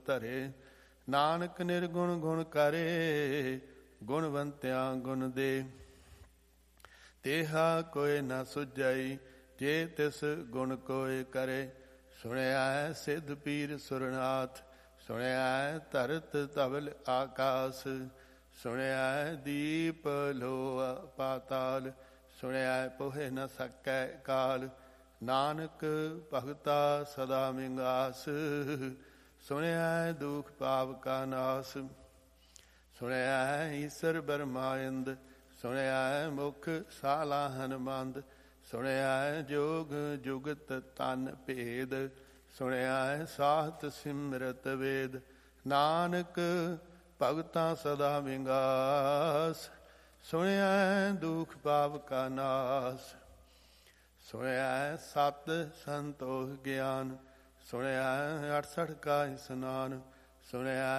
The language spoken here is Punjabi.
ਧਰੇ। ਨਾਨਕ ਨਿਰਗੁਣ ਗੁਣ ਕਰੇ, ਗੁਣਵੰਤਿਆਂ ਗੁਣ ਦੇ। ਤੇਹਾ ਕੋਇ ਨ ਸੁਝਈ, ਜੇ ਤਿਸ ਗੁਣ ਕੋਇ ਕਰੇ। ਸੁਣਿਆ ਸਿੱਧ ਪੀਰ ਸੁਰਨਾਥ, ਸੁਣਿਆ ਧਰਤ ਧਵਲ ਆਕਾਸ। ਸੁਣਿਆ ਦੀਪ ਲੋਹ ਪਾਤਾਲ, ਸੁਣਿਆ ਪੋਹਿ ਨ ਸਕੈ ਕਾਲ। ਨਾਨਕ ਭਗਤਾ ਸਦਾ ਮਿੰਗਾਸ, ਸੁਣਿਆ ਦੁਖ ਪਾਪ ਕਾ ਨਾਸ। ਸੁਣਿਆ ਈਸਰ ਬਰਮਾਇੰਦ, ਸੁਣਿਆ ਮੁਖ ਸਾਲਾ ਹਨਮੰਦ। ਸੁਣਿਆ ਜੋਗ ਜੁਗਤ ਤਨ ਭੇਦ, ਸੁਣਿਆ ਸਾਹਤ ਸਿਮਰਤ ਵੇਦ। ਨਾਨਕ ਭਗਤਾਂ ਸਦਾ ਵਿੰਗਾਸ, ਸੁਣਿਆ ਦੁਖ ਪਾਪ ਕਾ ਨਾਸ। ਸੁਣਿਆ ਸਤ ਸੰਤੋਖ ਗਿਆਨ, ਸੁਣਿਆ 68 ਕਾ ਇਸਨਾਨ। ਸੁਣਿਆ